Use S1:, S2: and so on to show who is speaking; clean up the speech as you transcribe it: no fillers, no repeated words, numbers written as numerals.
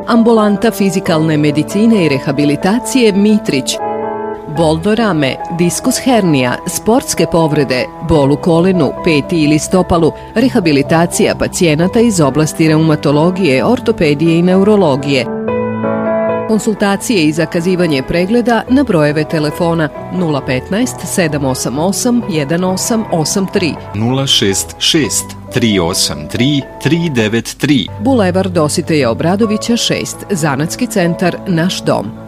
S1: Ambulanta fizikalne medicine i rehabilitacije Mitrić. Bol do rame, diskus hernija, sportske povrede, bol u kolenu, peti ili stopalu, rehabilitacija pacijenata iz oblasti reumatologije, ortopedije i neurologije. Konsultacije i zakazivanje pregleda na brojeve telefona 015 788 1883
S2: 066 383 393.
S1: Bulevar Dositeja Obradovića 6, Zanatski centar Naš dom.